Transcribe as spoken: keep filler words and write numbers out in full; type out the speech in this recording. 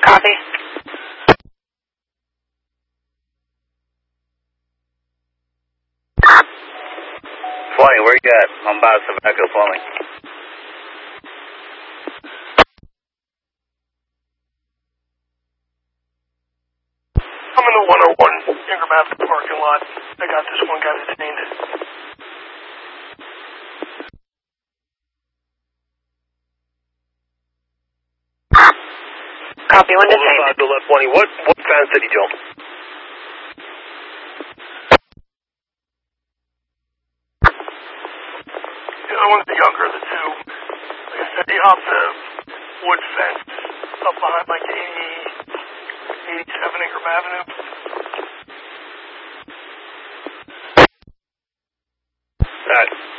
Copy. twenty, where you at? I'm by Tobacco Plumbing. I'm in the one oh one Ingram Avenue parking lot. I got this one guy detained. Copy, one detained. five to left twenty. What, what fence did he jump? The other one's the younger of the two. Like I said, he hopped the wood fence up behind like eighty, eighty-seven Ingram Avenue. Alright.